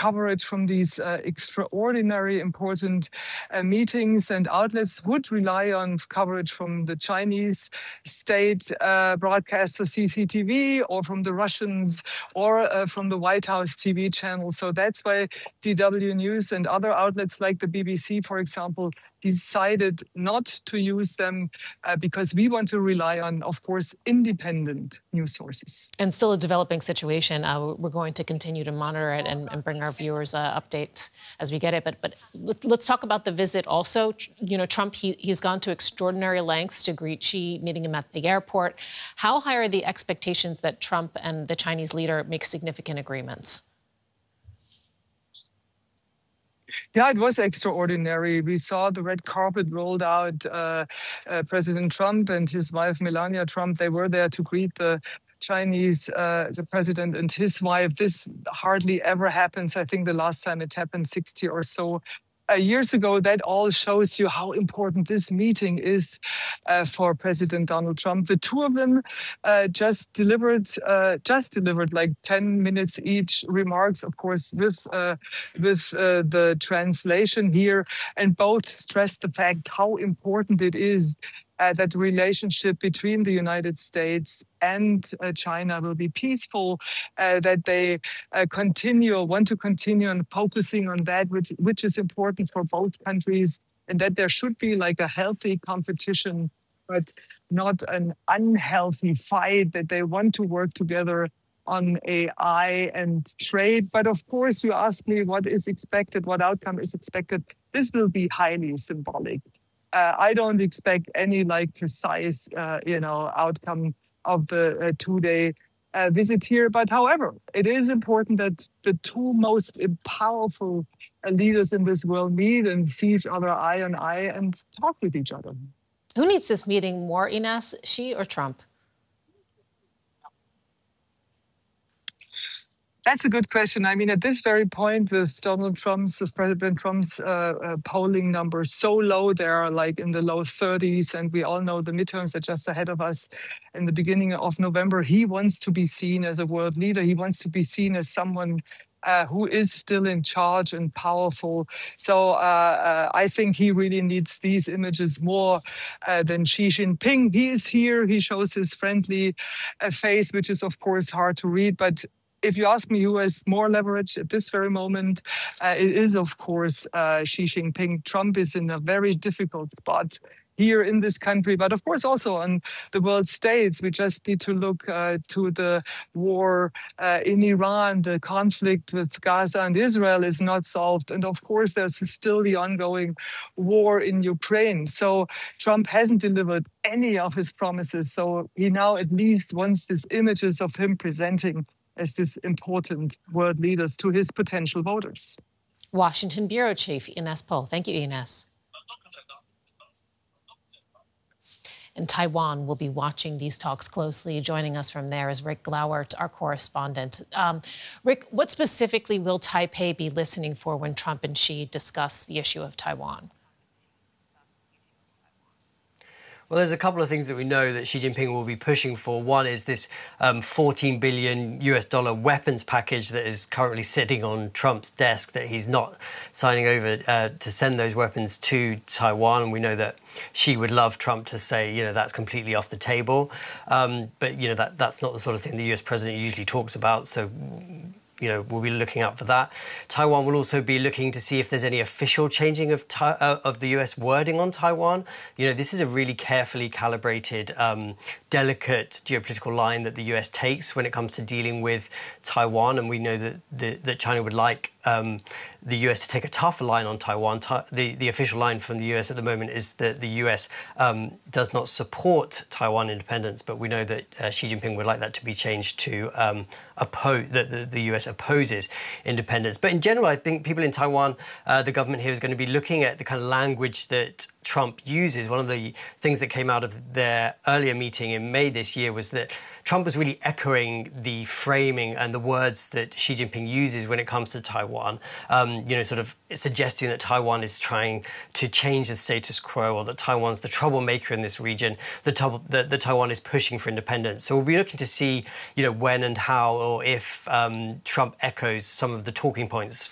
coverage from these extraordinary important meetings, and outlets would rely on coverage from the Chinese state broadcaster CCTV, or from the Russians, or from the White House TV channel. So that's why DW News and other outlets like the BBC, for example, decided not to use them because we want to rely on, of course, independent news sources. And still a developing situation. We're going to continue to monitor it and bring our viewers updates as we get it. But let's talk about the visit also. You know, Trump, he's gone to extraordinary lengths to greet Xi, meeting him at the airport. How high are the expectations that Trump and the Chinese leader make significant agreements? Yeah, it was extraordinary. We saw the red carpet rolled out. President Trump and his wife, Melania Trump, they were there to greet the Chinese, the president and his wife. This hardly ever happens. I think the last time it happened 60 or so years ago. That all shows you how important this meeting is for President Donald Trump. The two of them just delivered like 10 minutes each remarks, of course, with the translation here, and both stressed the fact how important it is that the relationship between the United States and China will be peaceful, that they want to continue on focusing on that, which is important for both countries, and that there should be like a healthy competition, but not an unhealthy fight, that they want to work together on AI and trade. But of course, you ask me what is expected, what outcome is expected. This will be highly symbolic. I don't expect any precise, outcome of the two-day visit here. But however, it is important that the two most powerful leaders in this world meet and see each other eye on eye and talk with each other. Who needs this meeting more, Ines, Xi or Trump? That's a good question. I mean, at this very point, with President Trump's polling numbers so low, they are like in the low 30s, and we all know the midterms are just ahead of us in the beginning of November. He wants to be seen as a world leader. He wants to be seen as someone who is still in charge and powerful. So I think he really needs these images more than Xi Jinping. He is here. He shows his friendly face, which is, of course, hard to read. But if you ask me who has more leverage at this very moment, it is, of course, Xi Jinping. Trump is in a very difficult spot here in this country, but of course also on the world stage. We just need to look to the war in Iran. The conflict with Gaza and Israel is not solved. And of course, there's still the ongoing war in Ukraine. So Trump hasn't delivered any of his promises. So he now at least wants these images of him presenting as this important world leaders to his potential voters. Washington Bureau Chief Ines Pohl. Thank you, Ines. And Taiwan will be watching these talks closely. Joining us from there is Rick Glauert, our correspondent. Rick, what specifically will Taipei be listening for when Trump and Xi discuss the issue of Taiwan? Well, there's a couple of things that we know that Xi Jinping will be pushing for. One is this $14 billion weapons package that is currently sitting on Trump's desk, that he's not signing over to send those weapons to Taiwan. And we know that Xi would love Trump to say, that's completely off the table. But, that's not the sort of thing the US president usually talks about. So we'll be looking out for that. Taiwan will also be looking to see if there's any official changing of the US wording on Taiwan. This is a really carefully calibrated, delicate geopolitical line that the US takes when it comes to dealing with Taiwan. And we know that China would like the US to take a tougher line on Taiwan. The official line from the US at the moment is that the US does not support Taiwan independence, but we know that Xi Jinping would like that to be changed to that the US opposes independence. But in general, I think people in Taiwan, the government here is going to be looking at the kind of language that Trump uses. One of the things that came out of their earlier meeting in May this year was that Trump was really echoing the framing and the words that Xi Jinping uses when it comes to Taiwan, sort of suggesting that Taiwan is trying to change the status quo, or that Taiwan's the troublemaker in this region, that Taiwan is pushing for independence. So we'll be looking to see, when and how, or if Trump echoes some of the talking points